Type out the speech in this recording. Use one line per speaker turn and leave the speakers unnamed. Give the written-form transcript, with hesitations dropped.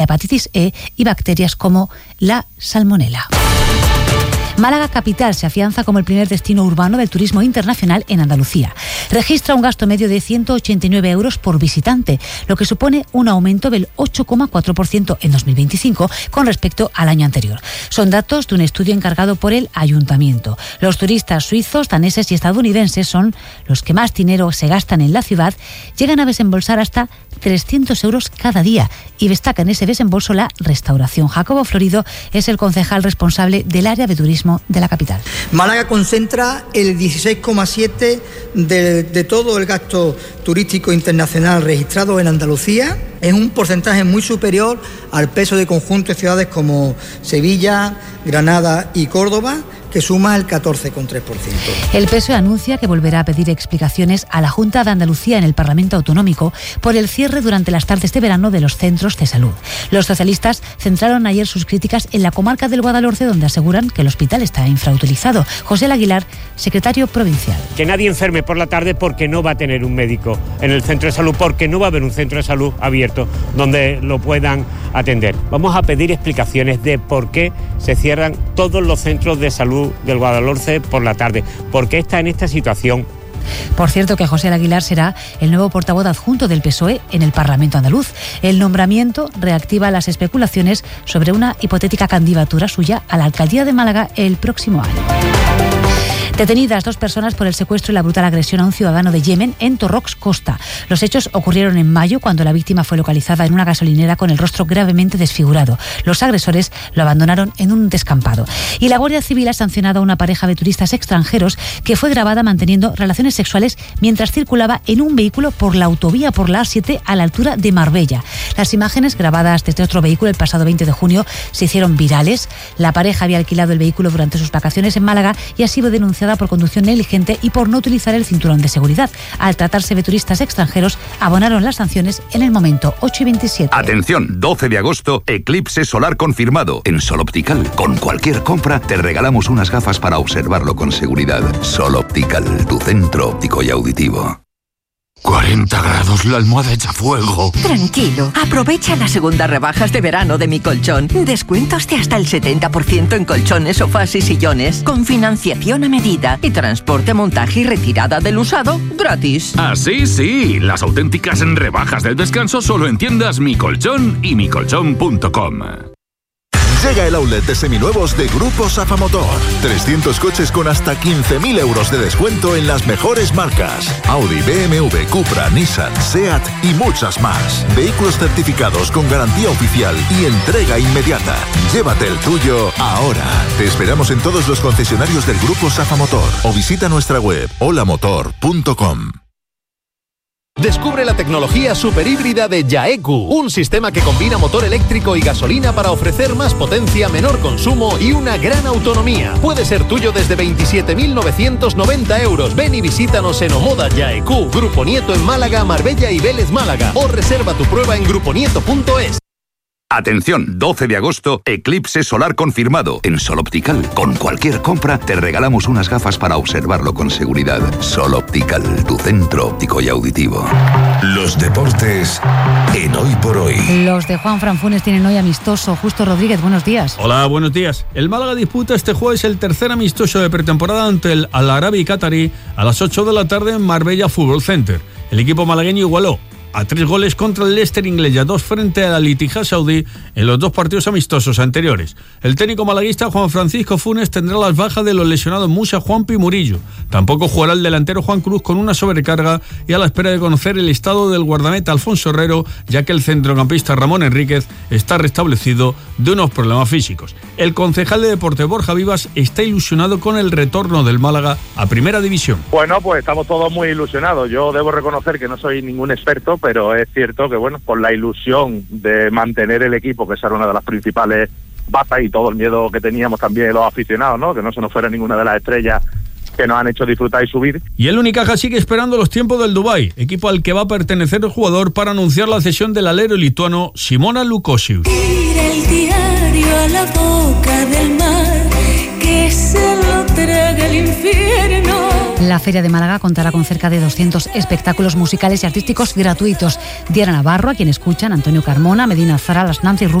hepatitis E y bacterias como la salmonela. Málaga capital se afianza como el primer destino urbano del turismo internacional en Andalucía. Registra un gasto medio de 189 euros por visitante, lo que supone un aumento del 8,4% en 2025 con respecto al año anterior. Son datos de un estudio encargado por el Ayuntamiento. Los turistas suizos, daneses y estadounidenses son los que más dinero se gastan en la ciudad, llegan a desembolsar hasta 300 euros cada día y destaca en ese desembolso la restauración. Jacobo Florido es el concejal responsable del área de turismo de la capital.
Málaga concentra el 16,7% de todo el gasto turístico internacional registrado en Andalucía. Es un porcentaje muy superior al peso de conjuntos de ciudades como Sevilla, Granada y Córdoba, que suma el 14,3%.
El PSOE anuncia que volverá a pedir explicaciones a la Junta de Andalucía en el Parlamento Autonómico por el cierre durante las tardes de verano de los centros de salud. Los socialistas centraron ayer sus críticas en la comarca del Guadalhorce, donde aseguran que el hospital está infrautilizado. José Aguilar, secretario provincial.
Que nadie enferme por la tarde porque no va a tener un médico en el centro de salud, porque no va a haber un centro de salud abierto donde lo puedan atender. Vamos a pedir explicaciones de por qué se cierran todos los centros de salud del Guadalhorce por la tarde, por qué está en esta situación.
Por cierto, que José Aguilar será el nuevo portavoz adjunto del PSOE en el Parlamento andaluz. El nombramiento reactiva las especulaciones sobre una hipotética candidatura suya a la alcaldía de Málaga el próximo año. Detenidas 2 personas por el secuestro y la brutal agresión a un ciudadano de Yemen en Torrox, Costa. Los hechos ocurrieron en mayo, cuando la víctima fue localizada en una gasolinera con el rostro gravemente desfigurado. Los agresores lo abandonaron en un descampado. Y la Guardia Civil ha sancionado a una pareja de turistas extranjeros que fue grabada manteniendo relaciones sexuales mientras circulaba en un vehículo por la autovía por la A7 a la altura de Marbella. Las imágenes, grabadas desde otro vehículo el pasado 20 de junio, se hicieron virales. La pareja había alquilado el vehículo durante sus vacaciones en Málaga y ha sido denunciada por conducción negligente y por no utilizar el cinturón de seguridad. Al tratarse de turistas extranjeros, abonaron las sanciones en el momento 8:27.
Atención, 12 de agosto, eclipse solar confirmado. En Sol Optical, con cualquier compra, te regalamos unas gafas para observarlo con seguridad. Sol Optical, tu centro óptico y auditivo.
40 grados, la almohada echa fuego.
Tranquilo, aprovecha las segundas rebajas de verano de Mi Colchón. Descuentos de hasta el 70% en colchones, sofás y sillones, con financiación a medida y transporte, montaje y retirada del usado gratis.
Así sí, las auténticas rebajas del descanso solo en tiendas Mi Colchón y micolchón.com.
Llega el outlet de seminuevos de Grupo Safa Motor. 300 coches con hasta 15.000 euros de descuento en las mejores marcas. Audi, BMW, Cupra, Nissan, SEAT y muchas más. Vehículos certificados con garantía oficial y entrega inmediata. Llévate el tuyo ahora. Te esperamos en todos los concesionarios del Grupo Safa Motor o visita nuestra web holamotor.com.
Descubre la tecnología superhíbrida de Yaeku, un sistema que combina motor eléctrico y gasolina para ofrecer más potencia, menor consumo y una gran autonomía. Puede ser tuyo desde 27.990 euros. Ven y visítanos en Omoda Yaeku, Grupo Nieto en Málaga, Marbella y Vélez Málaga, o reserva tu prueba en gruponieto.es.
Atención, 12 de agosto, eclipse solar confirmado. En Sol Optical, con cualquier compra, te regalamos unas gafas para observarlo con seguridad. Sol Optical, tu centro óptico y auditivo.
Los deportes en Hoy por Hoy.
Los de Juan Franfunes tienen hoy amistoso. Justo Rodríguez, buenos días.
Hola, buenos días. El Málaga disputa este jueves el tercer amistoso de pretemporada ante el Al Arabi Qatarí a las 8 de la tarde en Marbella Fútbol Center. El equipo malagueño igualó a 3 goles contra el Leicester inglés y a 2 frente al Al-Ittihad saudí en los 2 partidos amistosos anteriores. El técnico malaguista Juan Francisco Funes tendrá las bajas de los lesionados Musa, Juanpi y Murillo. Tampoco jugará el delantero Juan Cruz con una sobrecarga y a la espera de conocer el estado del guardameta Alfonso Herrero, ya que el centrocampista Ramón Enríquez está restablecido de unos problemas físicos. El concejal de Deporte Borja Vivas está ilusionado con el retorno del Málaga a Primera División.
Bueno, pues estamos todos muy ilusionados. Yo debo reconocer que no soy ningún experto, pero es cierto que, bueno, por la ilusión de mantener el equipo, que esa era una de las principales bazas, y todo el miedo que teníamos también los aficionados, ¿no? Que no se nos fuera ninguna de las estrellas que nos han hecho disfrutar y subir.
Y el Unicaja sigue esperando los tiempos del Dubái, equipo al que va a pertenecer el jugador, para anunciar la cesión del alero lituano Simona Lukosius.
Ir el diario a la boca del mar, que se lo entregue el infierno.
La Feria de Málaga contará con cerca de 200 espectáculos musicales y artísticos gratuitos. Diana Navarro, a quien escuchan, Antonio Carmona, Medina Zara, las Nancy